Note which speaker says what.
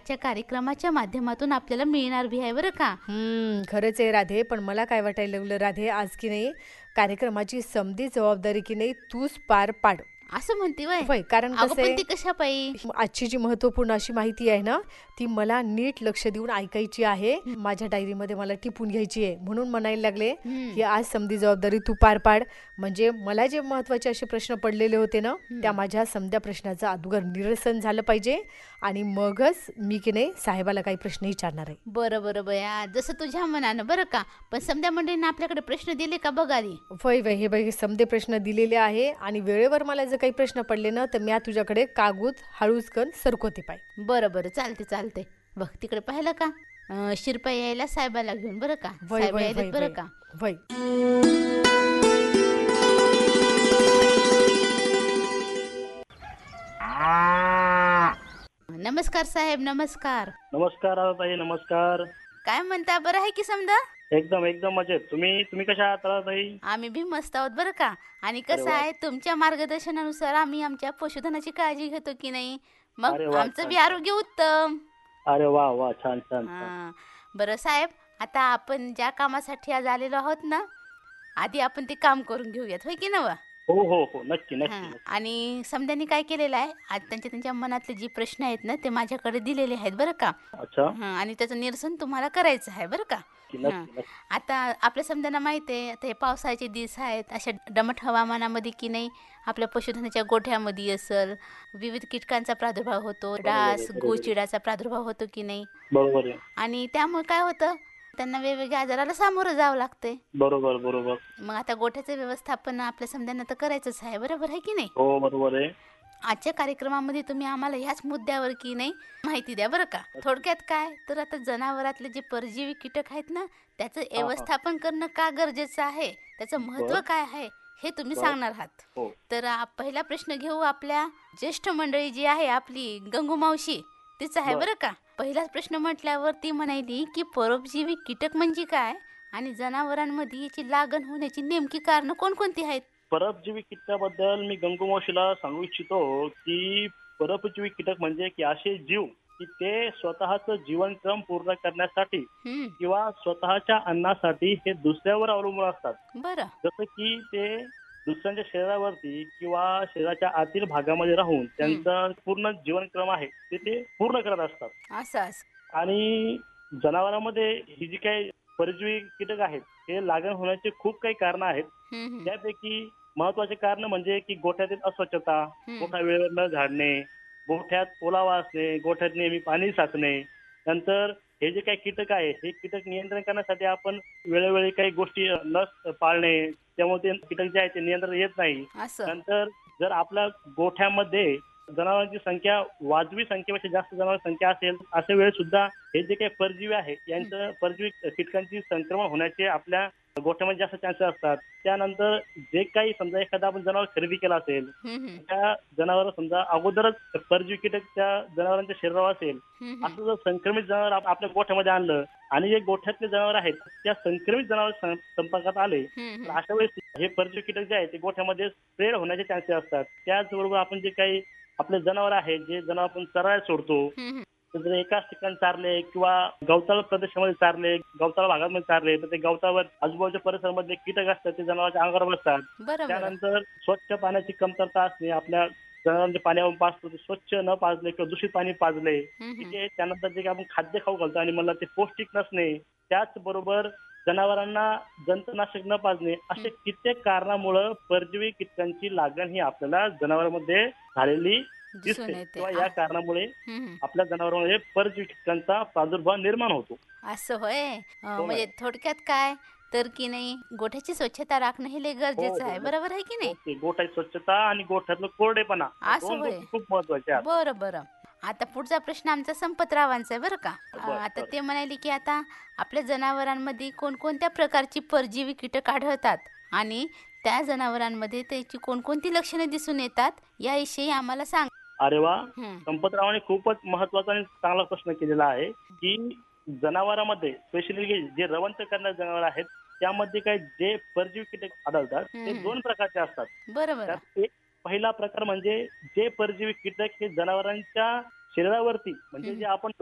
Speaker 1: आजच्या कार्यक्रमाच्या माध्यमातून आपल्याला मिळणार बी आहे बरं का.
Speaker 2: खरंच आहे राधे. पण मला काय वाटायला लागलं राधे, आज की नाही कार्यक्रमाची समधी जबाबदारी की नाही तूच पार पाड.
Speaker 1: असं म्हणते वय.
Speaker 2: होय, कारण
Speaker 1: अगं
Speaker 2: कसं
Speaker 1: पण
Speaker 2: आहे,
Speaker 1: ती कशा पायी.
Speaker 2: आजची जी महत्त्वपूर्ण अशी माहिती आहे ना, ती मला नीट लक्ष देऊन ऐकायची आहे. माझ्या डायरीमध्ये मला टिपून घ्यायची आहे. म्हणून म्हणायला लागले की आज समधी जबाबदारी तू पार पाड. म्हणजे मला जे महत्त्वाचे असे प्रश्न पडलेले होते ना, त्या माझ्या समध्या प्रश्नाचं अगोदर निरसन झालं पाहिजे आणि मगच मी की नाही साहेबाला काही प्रश्न विचारणार आहे.
Speaker 1: बरं बरं बया, जसं तुझ्या मनानं बरं का. पण समजा मंडळींना आपल्याकडे प्रश्न दिले का बघ आधी.
Speaker 2: वय वय हे बाई समधे प्रश्न दिलेले आहे आणि वेळेवर मला जर काही प्रश्न पडले ना तर मी तुझ्याकडे कागद हळूच कन सरकवते पाय.
Speaker 1: बरं बरं, चालते चालते. बघ तिकडे पाहिलं का, शिरपा यायला साहेबाला घेऊन बरं का.
Speaker 2: वय
Speaker 1: साहेब
Speaker 2: वय
Speaker 1: यायलेत
Speaker 2: वय
Speaker 1: बरं
Speaker 2: वय
Speaker 1: का.
Speaker 2: वय.
Speaker 1: नमस्कार साहेब, नमस्कार.
Speaker 3: नमस्कार ताई, नमस्कार.
Speaker 1: काय म्हणता, बरं आहे की समजा.
Speaker 3: एकदम एकदम मजेत. तुम्ही तुम्ही कशा आहात ताई?
Speaker 1: आम्ही भी मस्त आहोत बरं का. आणि
Speaker 3: अरे
Speaker 1: कसं
Speaker 3: वा.
Speaker 1: आहे, तुमच्या मार्गदर्शनानुसार आम्ही आमच्या पशुधनाची काळजी घेतो की नाही, मग
Speaker 3: अरे वा,
Speaker 1: आमचं
Speaker 3: छान
Speaker 1: बी
Speaker 3: छान.
Speaker 1: आरोग्य उत्तम.
Speaker 3: अरे वा वा, छान छान छान.
Speaker 1: हा. बरं साहेब, आता आपण ज्या कामासाठी आज आलेलो आहोत ना, आधी आपण ते काम करून घेऊयात, होय की नव.
Speaker 3: हो हो हो, नक्की नक्की नक्की.
Speaker 1: आणि समध्यांनी काय केलेलं आहे, आज त्यांच्या मनातले जे प्रश्न आहेत ना ते माझ्याकडे दिलेले आहेत बरं का.
Speaker 3: अच्छा.
Speaker 1: आणि त्याचं निरसन तुम्हाला करायचं आहे बरं का.
Speaker 3: नक्की नक्की नक्की.
Speaker 1: आता आपल्या समध्यांना माहिती आहे, आता हे पावसाळ्याचे दिवस आहेत, अशा दमट हवामानामध्ये की नाही आपल्या पशुधनाच्या गोठ्यामध्ये असेल विविध कीटकांचा प्रादुर्भाव होतो, डास
Speaker 3: बरोबर आहे.
Speaker 1: गोचिडाचा प्रादुर्भाव होतो की नाही.
Speaker 3: बरोबर आहे.
Speaker 1: आणि त्यामुळे काय होतं, त्यांना वेगवेगळ्या आजाराला सामोरं जावं लागते.
Speaker 3: बरोबर बरोबर.
Speaker 1: मग आता गोठ्याचं व्यवस्थापन आपल्या समध्यांना तर करायचंच आहे, बरोबर आहे की नाही.
Speaker 3: हो बरोबर आहे.
Speaker 1: आजच्या कार्यक्रमामध्ये तुम्ही आम्हाला ह्याच मुद्द्यावर की नाही माहिती द्या बरं का. थोडक्यात काय तर, आता जनावरातले जे परजीवी कीटक आहेत ना त्याचं
Speaker 3: हा.
Speaker 1: व्यवस्थापन करणं का गरजेचं आहे, त्याचं महत्त्व काय आहे हे तुम्ही सांगणार आहात.
Speaker 3: हो.
Speaker 1: तर पहिला प्रश्न घेऊ आपल्या ज्येष्ठ मंडळी जी आहे आपली गंगू मावशी तिचं आहे बरं का. पहिलाच प्रश्न म्हटल्यावर ती म्हणाली की परोपजीवी कीटक म्हणजे काय आणि जनावरांमध्ये याची लागण होण्याची नेमकी कारणं कोणकोणती आहेत.
Speaker 3: परजीवी कीटकाबद्दल मी गंगूमावशीला सांगू इच्छितो की परजीवी कीटक म्हणजे की असे जीव की ते स्वतःचं जीवनक्रम पूर्ण करण्यासाठी किंवा स्वतःच्या अन्नासाठी हे दुसऱ्यावर अवलंबून असतात.
Speaker 1: बरं.
Speaker 3: जसं की ते दुसऱ्यांच्या शरीरावरती किंवा शरीराच्या आतील भागामध्ये राहून त्यांचा पूर्ण जीवनक्रम आहे ते पूर्ण करत असतात.
Speaker 1: असं
Speaker 3: आणि जनावरांमध्ये ही जी काही परजीवी कीटक आहेत हे लागण होण्याचे खूप काही कारण आहेत. त्यापैकी महत्वाचे कारण म्हणजे की गोठ्यातील अस्वच्छता, गोठा वेळेवर न झाडणे, गोठ्यात ओलावा असणे, गोठ्यात नेहमी पाणी साचणे. नंतर हे जे काही कीटक आहे हे कीटक नियंत्रण करण्यासाठी आपण वेळोवेळी काही गोष्टी न पाळणे, त्यामुळे ते कीटक जे आहे ते नियंत्रण येत नाही. नंतर जर आपल्या गोठ्यामध्ये जनावरांची संख्या वाजवी संख्येपेक्षा जास्त जनावरांची संख्या असेल अशा वेळेस सुद्धा हे जे काही परजीवी आहे यांचं परजीवी कीटकांची संक्रमण होण्याचे आपल्या गोठ्यामध्ये जास्त चान्सेस असतात. त्यानंतर जे काही समजा एखादा आपण जनावर खरेदी केला असेल त्या जनावर समजा अगोदरच परजीवी कीटक त्या जनावरांच्या शरीरावर असेल, असं जर संक्रमित जनावर आपल्या गोठ्यामध्ये आणलं आणि जे गोठ्यातले जनावर आहेत त्या संक्रमित जनावर संपर्कात आले तर अशा वेळेस हे परजीवी कीटक जे आहे ते गोठ्यामध्ये स्प्रेड होण्याचे चान्सेस असतात. त्याचबरोबर आपण जे काही आपले जनावर आहेत जे जनावर आपण चरायला सोडतो, जर एकाच ठिकाणी चारले किंवा गवताळ प्रदेशामध्ये चारले, गवताळ भागामध्ये चारले तर ते गवतावर आजूबाजूच्या परिसरामध्ये कीटक असतात ते जनावरांच्या अंगावर बसतात. त्यानंतर स्वच्छ पाण्याची कमतरता असणे, आपल्या जनावरांच्या पाण्यावर पाजतो ते स्वच्छ न पाजले किंवा दूषित पाणी पाजले, त्यानंतर जे आपण खाद्य खाऊ घालतो आणि मला ते पौष्टिक नसणे, त्याचबरोबर जनावरांना जंतुनाशक न पाजणे, असे कित्येक कारणामुळे परजीवी कीटकांची लागण ही आपल्याला जनावरांमध्ये झालेली दिसते किंवा या कारणामुळे आपल्या जनावरांमध्ये परजीवी कीटकांचा प्रादुर्भाव निर्माण होतो.
Speaker 1: असं होय. म्हणजे थोडक्यात काय तर की नाही गोठ्याची स्वच्छता राखणं हे गरजेचं आहे, बरोबर आहे की नाही.
Speaker 3: गोठ्याची स्वच्छता आणि गोठ्यातलं कोरडेपणा
Speaker 1: असं होय.
Speaker 3: खूप महत्वाचे आहेत.
Speaker 1: बरं बरं. आता पुढचा प्रश्न आमचा संपतरावांचा आहे बरं का. आता ते म्हणाले की आता आपल्या जनावरांमध्ये कोणकोणत्या प्रकारची परजीवी कीटक आढळतात आणि त्या जनावरांमध्ये त्याची कोणकोणती लक्षणे दिसून येतात याविषयी आम्हाला सांग.
Speaker 3: अरे वा, संपतरावांनी खूपच महत्वाचा आणि चांगला प्रश्न केलेला आहे की जनावरांमध्ये स्पेशली जे रवंथ करणारे जनावर आहेत त्यामध्ये काय जे परजीवी कीटक आढळतात ते दोन प्रकारचे असतात.
Speaker 1: बरोबर.
Speaker 3: एक पहिला प्रकार म्हणजे जे परजीवी कीटक हे जनावरांच्या शरीरावरती म्हणजे जे आपण